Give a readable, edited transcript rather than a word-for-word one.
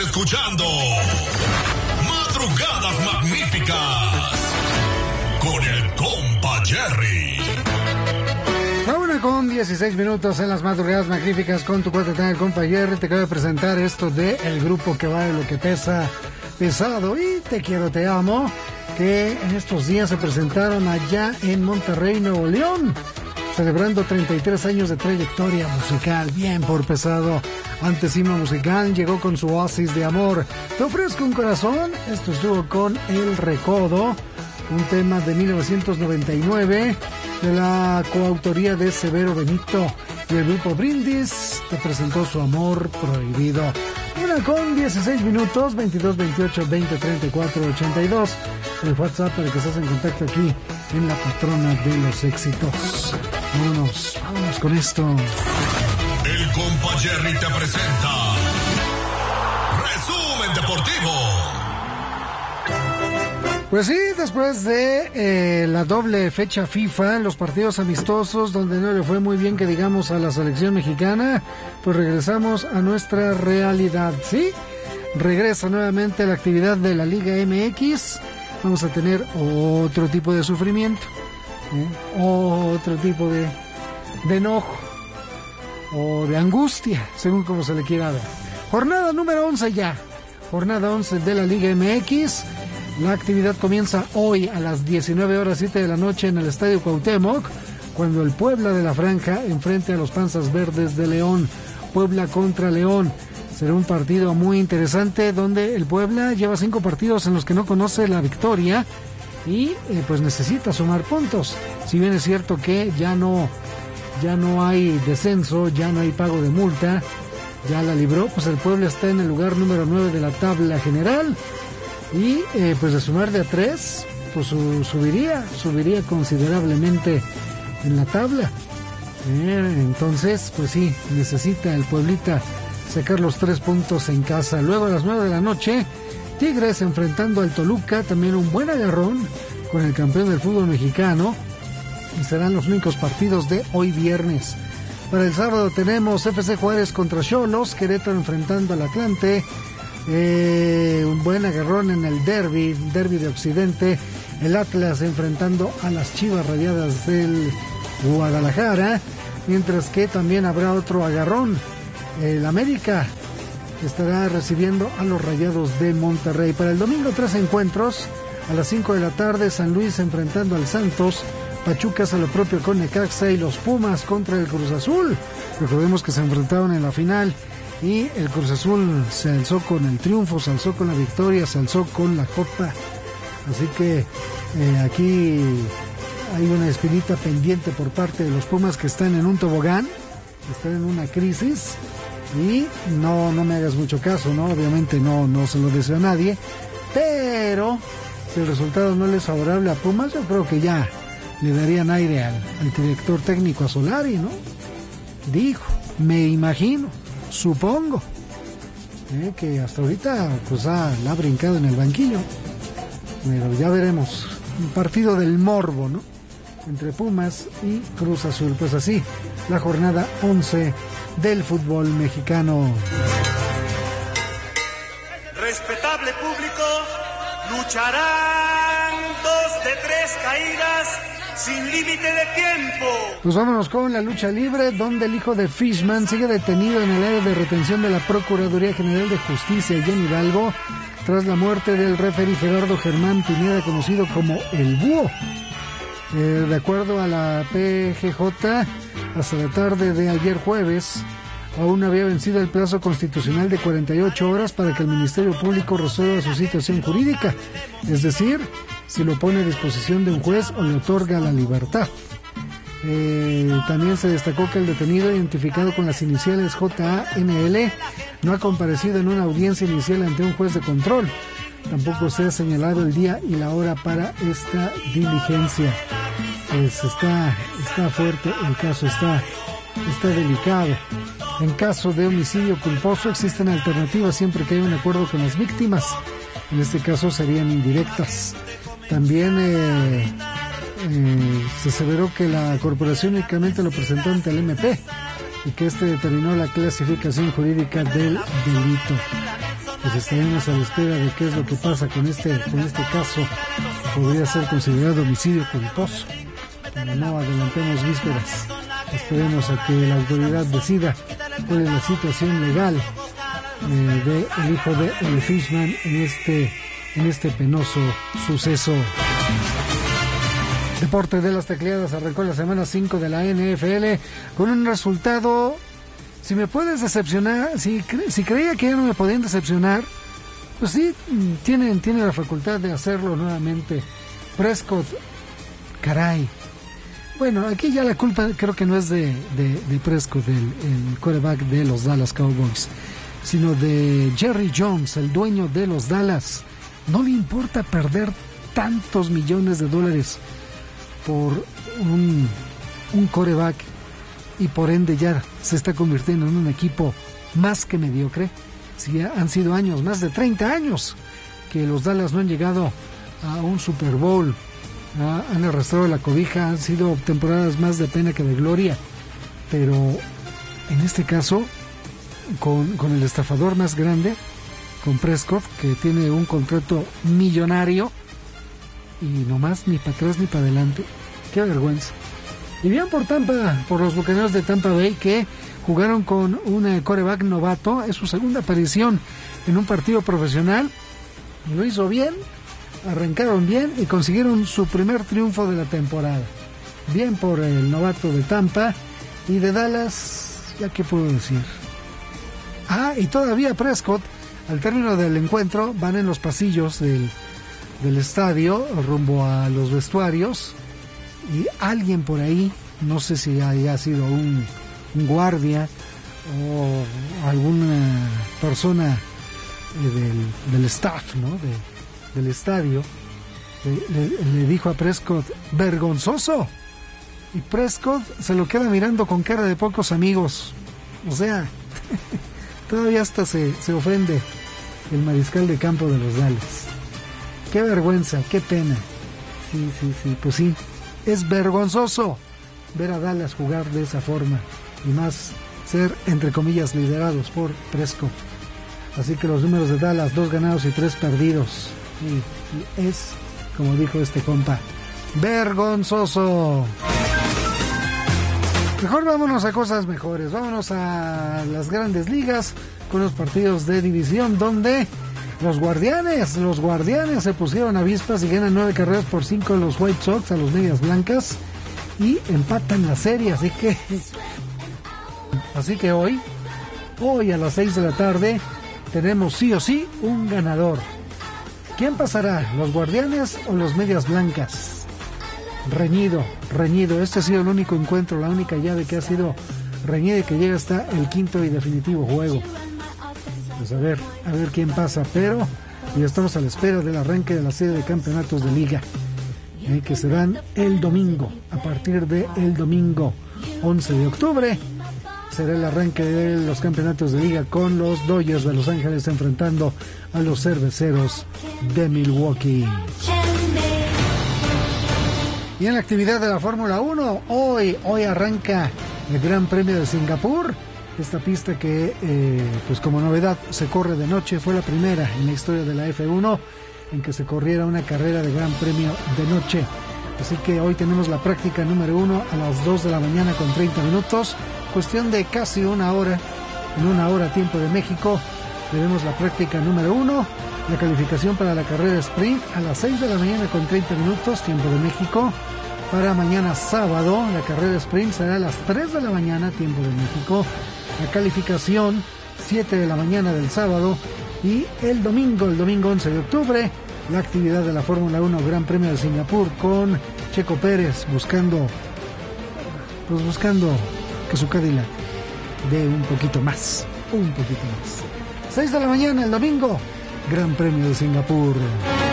escuchando Madrugadas Magníficas con el compa Jerry. A 1:16 en las Madrugadas Magníficas con tu cuate, el compa Jerry. Te acabo de presentar esto de el grupo que vale lo que pesa pesado y Te Quiero, Te Amo, que en estos días se presentaron allá en Monterrey, Nuevo León, celebrando 33 años de trayectoria musical. Bien por pesado. Antes Himno Musical llegó con su Oasis de Amor. Te ofrezco un corazón. Esto estuvo con El Recodo, un tema de 1999 de la coautoría de Severo Benito, y el grupo Brindis te presentó su Amor Prohibido. 1:16, 22 28 20 34 82. El WhatsApp para que estés en contacto aquí en La Patrona de los Éxitos. Vámonos con esto. El compa Jerry te presenta Resumen Deportivo. Pues sí, después de la doble fecha FIFA, los partidos amistosos donde no le fue muy bien, que digamos, a la selección mexicana, pues regresamos a nuestra realidad, ¿sí? Regresa nuevamente la actividad de la Liga MX. Vamos a tener otro tipo de sufrimiento, otro tipo de enojo o de angustia, según como se le quiera ver. Jornada número 11 ya, jornada 11 de la Liga MX. La actividad comienza hoy a las 19:07 de la noche en el Estadio Cuauhtémoc, cuando el Puebla de la Franja enfrente a los Panzas Verdes de León. Puebla contra León. Será un partido muy interesante donde el Puebla lleva 5 partidos en los que no conoce la victoria y pues necesita sumar puntos. Si bien es cierto que ya no hay descenso, ya no hay pago de multa, ya la libró, pues el Puebla está en el lugar número 9 de la tabla general. Y pues de sumar de a 3, pues subiría considerablemente en la tabla. Entonces, pues sí, necesita el Pueblita sacar los 3 puntos en casa. Luego a las 9 de la noche, Tigres enfrentando al Toluca, también un buen agarrón con el campeón del fútbol mexicano. Y serán los únicos partidos de hoy viernes. Para el sábado tenemos FC Juárez contra Xolos, Querétaro enfrentando al Atlante. Un buen agarrón en el derbi de Occidente, el Atlas enfrentando a las Chivas Rayadas del Guadalajara, mientras que también habrá otro agarrón. El América estará recibiendo a los Rayados de Monterrey. Para el domingo 3 encuentros, a las 5 de la tarde, San Luis enfrentando al Santos, Pachuca hace lo propio con Necaxa y los Pumas contra el Cruz Azul. Recordemos que se enfrentaron en la final y el Cruz Azul se alzó con el triunfo, se alzó con la victoria, se alzó con la copa. Así que aquí hay una espinita pendiente por parte de los Pumas, que están en un tobogán, están en una crisis, y no me hagas mucho caso, ¿no? Obviamente no se lo deseo a nadie, pero si el resultado no le es favorable a Pumas, yo creo que ya le darían aire al director técnico, a Solari, ¿no? Dijo, me imagino, supongo, que hasta ahorita pues la ha brincado en el banquillo, pero ya veremos. Un partido del morbo, ¿no? Entre Pumas y Cruz Azul. Pues así, la jornada 11 del fútbol mexicano. Respetable público, lucharán 2 de 3 caídas sin límite de tiempo. Pues vámonos con la lucha libre, donde el hijo de Fishman sigue detenido en el área de retención de la Procuraduría General de Justicia allá en Hidalgo, tras la muerte del referí Gerardo Germán Pineda, conocido como El Búho. De acuerdo a la PGJ, hasta la tarde de ayer jueves, aún había vencido el plazo constitucional de 48 horas para que el Ministerio Público resuelva su situación jurídica, es decir, si lo pone a disposición de un juez o le otorga la libertad. También se destacó que el detenido, identificado con las iniciales JANL, no ha comparecido en una audiencia inicial ante un juez de control. Tampoco se ha señalado el día y la hora para esta diligencia. Pues está fuerte el caso, está delicado. En caso de homicidio culposo existen alternativas siempre que haya un acuerdo con las víctimas. En este caso serían indirectas. También se aseveró que la corporación únicamente lo presentó ante el MP y que este determinó la clasificación jurídica del delito. pues estaremos a la espera de qué es lo que pasa con este caso. Podría ser considerado homicidio culposo. Pero no adelantemos vísperas. Esperemos a que la autoridad decida cuál es la situación legal del hijo de Ole Fishman en este penoso suceso. Deporte de las tecleadas arrancó la semana 5 de la NFL con un resultado. Si me puedes decepcionar, si creía que ya no me podían decepcionar, pues sí, tiene la facultad de hacerlo nuevamente. Prescott, caray. Bueno, aquí ya la culpa creo que no es de Prescott, el quarterback de los Dallas Cowboys, sino de Jerry Jones, el dueño de los Dallas. No le importa perder tantos millones de dólares por un quarterback, y por ende ya se está convirtiendo en un equipo más que mediocre. Si ya han sido años, más de 30 años, que los Dallas no han llegado a un Super Bowl, han arrastrado la cobija, han sido temporadas más de pena que de gloria, pero en este caso con el estafador más grande, con Prescott, que tiene un contrato millonario y nomás ni para atrás ni para adelante. Qué vergüenza. Y bien por los Bucaneros de Tampa Bay, que jugaron con un quarterback novato. Es su segunda aparición en un partido profesional. Lo hizo bien, arrancaron bien y consiguieron su primer triunfo de la temporada. Bien por el novato de Tampa. Y de Dallas, ¿ya qué puedo decir? Y todavía Prescott, al término del encuentro, van en los pasillos del estadio rumbo a los vestuarios. Y alguien por ahí, no sé si haya sido un guardia o alguna persona del staff, ¿no? del estadio, le dijo a Prescott, vergonzoso. Y Prescott se lo queda mirando con cara de pocos amigos. O sea, todavía hasta se ofende el mariscal de campo de los Dallas. Qué vergüenza, qué pena. Sí, pues sí. Es vergonzoso ver a Dallas jugar de esa forma y más ser, entre comillas, liderados por Prescott. Así que los números de Dallas, 2 ganados y 3 perdidos. Y es, como dijo este compa, vergonzoso. Mejor vámonos a cosas mejores. Vámonos a las grandes ligas con los partidos de división, donde los guardianes se pusieron avispas y ganan 9-5 los White Sox a los Medias Blancas y empatan la serie. Así que hoy a las 6 de la tarde tenemos sí o sí un ganador. ¿Quién pasará? ¿Los Guardianes o los Medias Blancas? Reñido. Este ha sido el único encuentro, la única llave que ha sido reñida y que llega hasta el quinto y definitivo juego. Pues a ver quién pasa, pero ya estamos a la espera del arranque de la serie de campeonatos de liga, que serán el domingo. A partir del domingo 11 de octubre será el arranque de los campeonatos de liga, con los Dodgers de Los Ángeles enfrentando a los Cerveceros de Milwaukee. Y en la actividad de la Fórmula 1, hoy arranca el Gran Premio de Singapur. Esta pista que, pues como novedad, se corre de noche. Fue la primera en la historia de la F1 en que se corriera una carrera de Gran Premio de noche. Así que hoy tenemos la práctica número 1 a las 2 de la mañana con 30 minutos. Cuestión de casi una hora. En una hora tiempo de México tenemos la práctica número 1. La calificación para la carrera sprint a las 6 de la mañana con 30 minutos tiempo de México. Para mañana sábado la carrera sprint será a las 3 de la mañana tiempo de México. La calificación 7 de la mañana del sábado. Y el domingo 11 de octubre, la actividad de la Fórmula 1 Gran Premio de Singapur, con Checo Pérez buscando que su Cadillac dé un poquito más. 6 de la mañana el domingo, Gran Premio de Singapur.